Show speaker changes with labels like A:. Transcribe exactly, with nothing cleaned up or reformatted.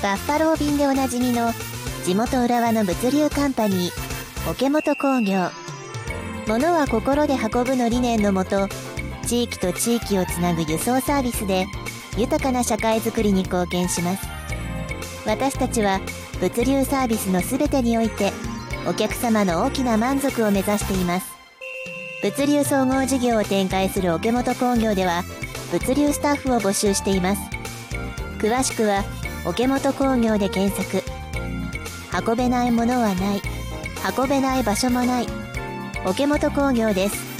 A: バッファロー便でおなじみの地元浦和の物流カンパニー桶本工業。物は心で運ぶの理念のもと、地域と地域をつなぐ輸送サービスで豊かな社会づくりに貢献します。私たちは物流サービスのすべてにおいてお客様の大きな満足を目指しています。物流総合事業を展開する桶本工業では物流スタッフを募集しています。詳しくは桶本工業で検索。運べないものはない、運べない場所もない、桶本工業です。